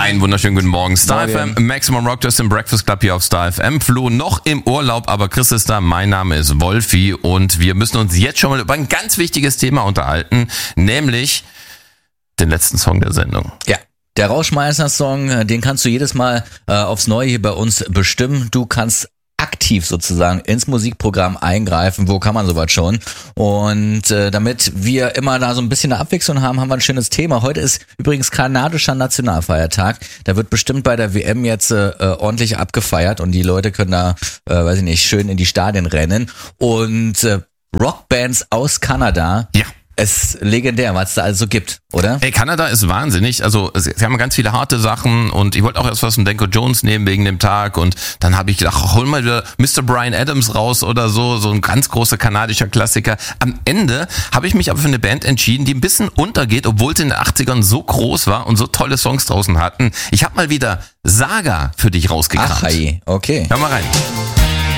Einen wunderschönen guten Morgen. Star Morgen. FM, Maximum Rock, das im Breakfast Club hier auf Star FM. Flo noch im Urlaub, aber Chris ist da. Mein Name ist Wolfi und wir müssen uns jetzt schon mal über ein ganz wichtiges Thema unterhalten, nämlich den letzten Song der Sendung. Ja. Der Rauschmeißer-Song, den kannst du jedes Mal aufs Neue hier bei uns bestimmen. Du kannst aktiv sozusagen ins Musikprogramm eingreifen. Wo kann man sowas schon? Und damit wir immer da so ein bisschen eine Abwechslung haben, haben wir ein schönes Thema. Heute ist übrigens kanadischer Nationalfeiertag. Da wird bestimmt bei der WM jetzt ordentlich abgefeiert und die Leute können da, weiß ich nicht, schön in die Stadien rennen. Und Rockbands aus Kanada. Ja. Es ist legendär, was es da also gibt, oder? Ey, Kanada ist wahnsinnig. Also sie haben ganz viele harte Sachen und ich wollte auch erst was von Danko Jones nehmen wegen dem Tag und dann habe ich gedacht, hol mal wieder Mr. Bryan Adams raus oder so ein ganz großer kanadischer Klassiker. Am Ende habe ich mich aber für eine Band entschieden, die ein bisschen untergeht, obwohl sie in den 80ern so groß war und so tolle Songs draußen hatten. Ich habe mal wieder Saga für dich rausgekramt. Ach, hey, okay. Hör mal rein.